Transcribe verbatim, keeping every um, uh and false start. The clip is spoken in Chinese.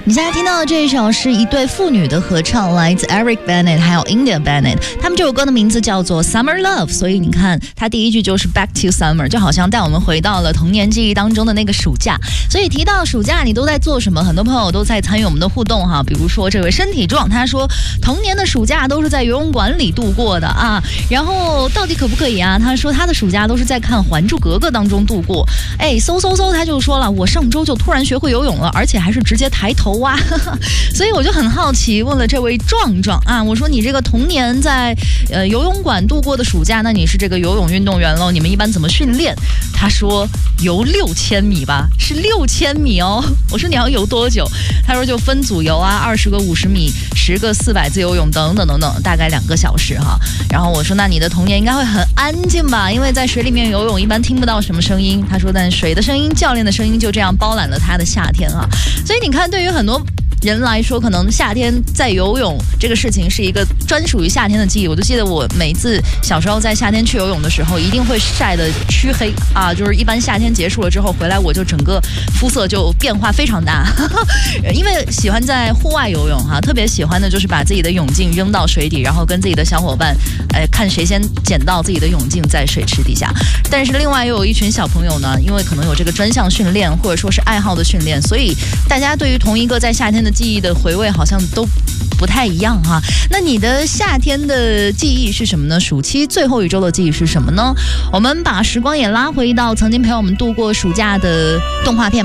你现在听到的这一首是一对父女的合唱，来自 Eric Bennett 还有 India Bennett， 他们这首歌的名字叫做 Summer Love， 所以你看他第一句就是 Back to Summer， 就好像带我们回到了童年记忆当中的那个暑假。所以提到暑假你都在做什么，很多朋友都在参与我们的互动哈。比如说这位身体壮，他说童年的暑假都是在游泳馆里度过的啊，然后到底可不可以啊？他说他的暑假都是在看《还珠格格》当中度过。哎，嗖嗖嗖，他就说了，我上周就突然学会游泳了，而且还是直接抬头蛙。所以我就很好奇，问了这位壮壮啊，我说你这个童年在呃游泳馆度过的暑假，那你是这个游泳运动员喽？你们一般怎么训练？他说游六千米吧，是六千米哦。我说你要游多久？他说就分组游啊，二十个五十米，十个四百自由泳等等等等，大概两个小时哈。然后我说那你的童年应该会很安静吧，因为在水里面游泳一般听不到什么声音。他说但水的声音、教练的声音就这样包揽了他的夏天啊。所以你看，对于很多人来说，可能夏天在游泳这个事情是一个专属于夏天的记忆。我就记得我每次小时候在夏天去游泳的时候，一定会晒得黢黑啊，就是一般夏天结束了之后回来，我就整个肤色就变化非常大，因为喜欢在户外游泳哈、啊，特别喜欢的就是把自己的泳镜扔到水底，然后跟自己的小伙伴，哎，看谁先捡到自己的泳镜在水池底下。但是另外又有一群小朋友呢，因为可能有这个专项训练或者说是爱好的训练，所以大家对于同一个在夏天的记忆的回味好像都不太一样哈。那你的夏天的记忆是什么呢？暑期最后一周的记忆是什么呢？我们把时光也拉回到曾经陪我们度过暑假的动画片